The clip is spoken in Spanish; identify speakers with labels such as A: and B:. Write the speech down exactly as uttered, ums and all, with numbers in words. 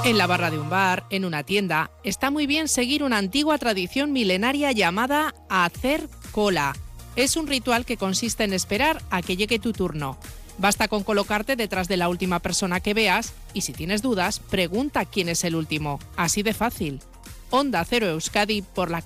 A: En la barra de un bar, en una tienda, está muy bien seguir una antigua tradición milenaria llamada hacer cola. Es un ritual que consiste en esperar a que llegue tu turno. Basta con colocarte detrás de la última persona que veas y si tienes dudas, pregunta quién es el último. Así de fácil. Onda Cero Euskadi por la